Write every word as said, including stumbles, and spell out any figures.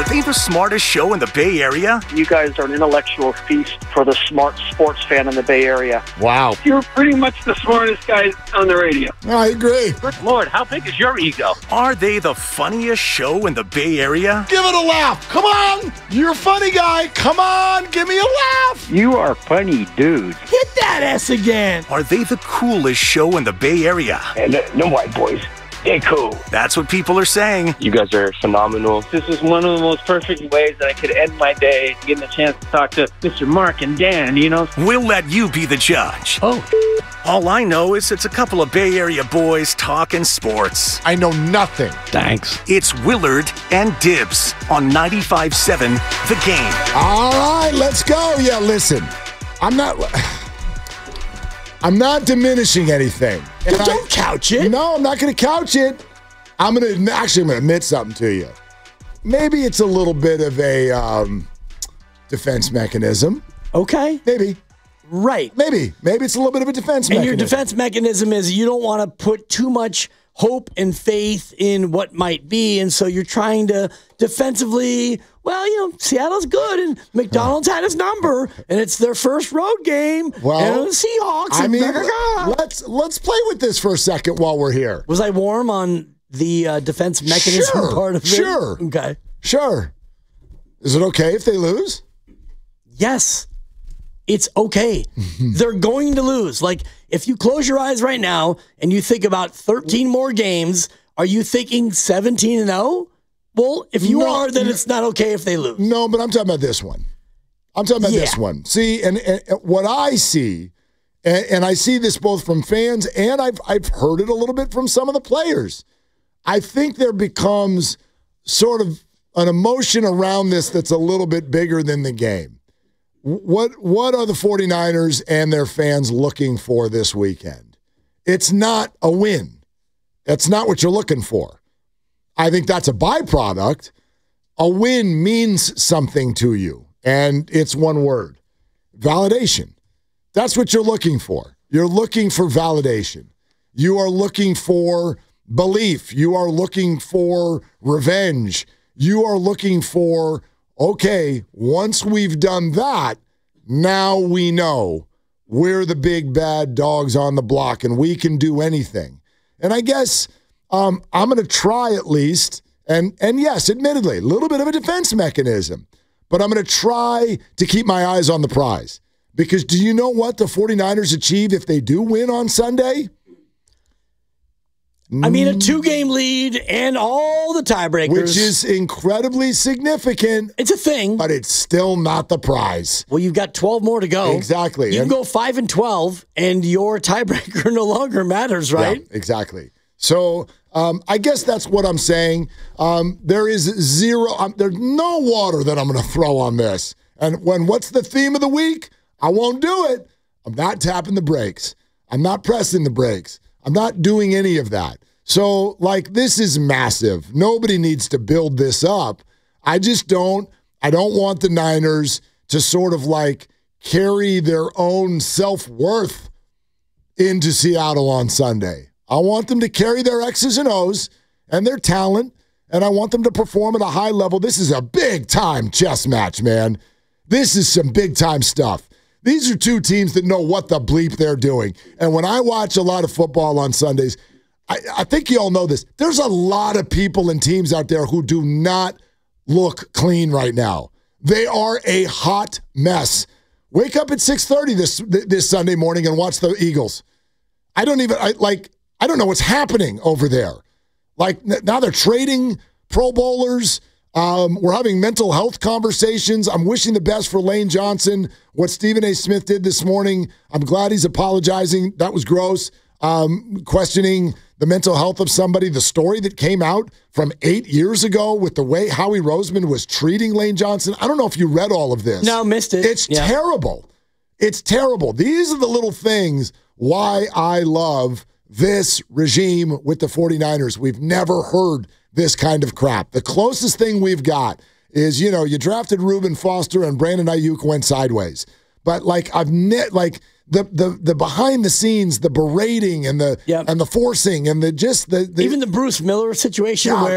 they the smartest show in the Bay Area? You guys are an intellectual feast for the smart sports fan in the Bay Area. Wow. You're pretty much the smartest guy on the radio. I agree. Good Lord, how big is your ego? Are they the funniest show in the Bay Area? Give it a laugh. Come on. You're a funny guy. Come on. Give me a laugh. You are funny, dude. Hit that S again. Are they the coolest show in the Bay Area? And uh, no white boys. They're cool. That's what people are saying. You guys are phenomenal. This is one of the most perfect ways that I could end my day, getting a chance to talk to Mister Mark and Dan, you know? We'll let you be the judge. Oh. All I know is it's a couple of Bay Area boys talking sports. I know nothing. Thanks. It's Willard and Dibs on ninety-five seven The Game. All right, let's go. Yeah, listen. I'm not... I'm not diminishing anything. And Don't I, couch it. No, I'm not going to couch it. I'm going to actually I'm going to admit something to you. Maybe it's a little bit of a um, defense mechanism. Okay. Maybe. Right. Maybe. Maybe it's a little bit of a defense and mechanism. your defense mechanism is you don't want to put too much hope and faith in what might be, and so you're trying to defensively, well, you know, Seattle's good, and McDonald's had his number, and it's their first road game, Well, and the Seahawks. I and mean, blah, blah, blah. let's let's play with this for a second while we're here. Was I warm on the uh, defense mechanism Sure, part of it? sure. Okay. Sure. Is it okay if they lose? Yes. It's okay. They're going to lose. Like, if you close your eyes right now and you think about thirteen more games, are you thinking seventeen and oh? Well, if you No, are, then no. it's not okay if they lose. No, but I'm talking about this one. I'm talking about Yeah. this one. See, and, and what I see, and, and I see this both from fans and I've I've heard it a little bit from some of the players. I think there becomes sort of an emotion around this that's a little bit bigger than the game. What what are the 49ers and their fans looking for this weekend? It's not a win. That's not what you're looking for. I think that's a byproduct. A win means something to you, and it's one word: validation. That's what you're looking for. You're looking for validation. You are looking for belief. You are looking for revenge. You are looking for, okay, once we've done that, now we know we're the big bad dogs on the block and we can do anything. And I guess um, I'm going to try at least, and, and yes, admittedly, a little bit of a defense mechanism, but I'm going to try to keep my eyes on the prize. Because do you know what the 49ers achieve if they do win on Sunday? I mean, a two-game lead and all the tiebreakers. Which is incredibly significant. It's a thing. But it's still not the prize. Well, you've got twelve more to go. Exactly. You And- can go five and twelve, and your tiebreaker no longer matters, right? Yeah, exactly. So um, I guess that's what I'm saying. Um, there is zero, um, there's no water that I'm going to throw on this. And when what's the theme of the week? I won't do it. I'm not tapping the brakes. I'm not pressing the brakes. I'm not doing any of that. So, like, this is massive. Nobody needs to build this up. I just don't, I don't want the Niners to sort of like carry their own self-worth into Seattle on Sunday. I want them to carry their X's and O's and their talent, and I want them to perform at a high level. This is a big-time chess match, man. This is some big-time stuff. These are two teams that know what the bleep they're doing. And when I watch a lot of football on Sundays, I, I think you all know this. There's a lot of people and teams out there who do not look clean right now. They are a hot mess. Wake up at six thirty this this Sunday morning and watch the Eagles. I don't even, I, like, I don't know what's happening over there. Like, now they're trading Pro Bowlers. Um, we're having mental health conversations. I'm wishing the best for Lane Johnson. What Stephen A. Smith did this morning, I'm glad he's apologizing. That was gross. Um, questioning the mental health of somebody. The story that came out from eight years ago with the way Howie Roseman was treating Lane Johnson. I don't know if you read all of this. No, missed it. It's yeah. terrible. It's terrible. These are the little things why I love this regime with the 49ers. We've never heard this kind of crap. The closest thing we've got is, you know, you drafted Reuben Foster and Brandon Ayuk went sideways. But like I've ne- like the the the behind the scenes, the berating and the yep. and the forcing and the just the, the even the Bruce Miller situation God, where